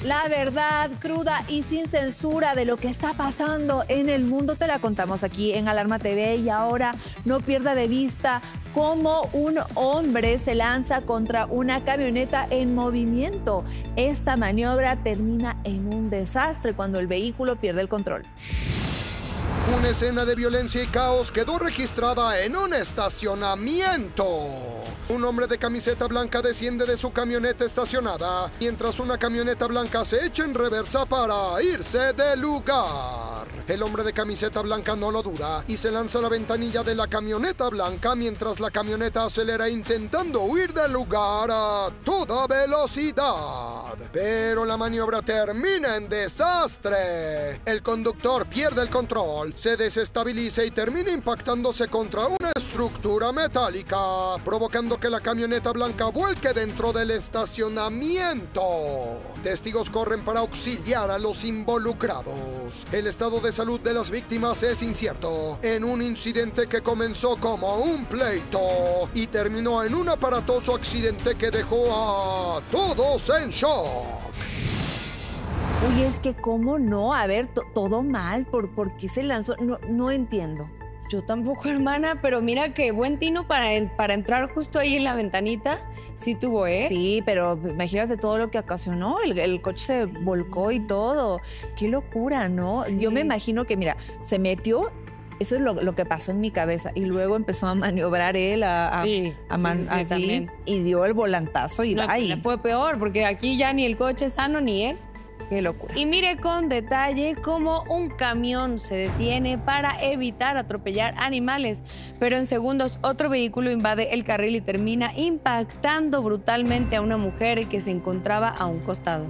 La verdad cruda y sin censura de lo que está pasando en el mundo te la contamos aquí en Alarma TV. Y ahora no pierda de vista cómo un hombre se lanza contra una camioneta en movimiento. Esta maniobra termina en un desastre cuando el vehículo pierde el control. Una escena de violencia y caos quedó registrada en un estacionamiento. Un hombre de camiseta blanca desciende de su camioneta estacionada, mientras una camioneta blanca se echa en reversa para irse del lugar. El hombre de camiseta blanca no lo duda y se lanza a la ventanilla de la camioneta blanca mientras la camioneta acelera intentando huir del lugar a toda velocidad. Pero la maniobra termina en desastre. El conductor pierde el control, se desestabiliza y termina impactándose contra una estructura metálica, provocando que la camioneta blanca vuelque dentro del estacionamiento. Testigos corren para auxiliar a los involucrados. El estado de salud de las víctimas es incierto, en un incidente que comenzó como un pleito y terminó en un aparatoso accidente que dejó a todos en shock. Uy, es que cómo no, a ver, todo mal, ¿por qué se lanzó? No entiendo. Yo tampoco, hermana, pero mira qué buen tino para entrar justo ahí en la ventanita. Sí tuvo, ¿eh? Sí, pero imagínate todo lo que ocasionó. El coche se volcó y todo. Qué locura, ¿no? Sí. Yo me imagino que, mira, se metió. Eso es lo que pasó en mi cabeza. Y luego empezó a maniobrar él así también. Y dio el volantazo y No, bye. fue peor, porque aquí ya ni el coche es sano ni él. Qué locura. Y mire con detalle cómo un camión se detiene para evitar atropellar animales, pero en segundos otro vehículo invade el carril y termina impactando brutalmente a una mujer que se encontraba a un costado.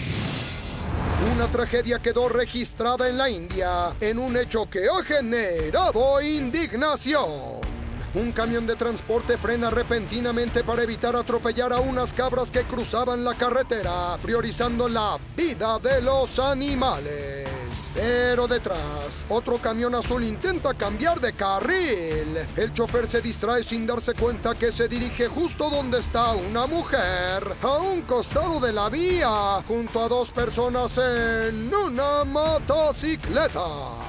Una tragedia quedó registrada en la India en un hecho que ha generado indignación. Un camión de transporte frena repentinamente para evitar atropellar a unas cabras que cruzaban la carretera, priorizando la vida de los animales. Pero detrás, otro camión azul intenta cambiar de carril. El chofer se distrae sin darse cuenta que se dirige justo donde está una mujer, a un costado de la vía, junto a dos personas en una motocicleta.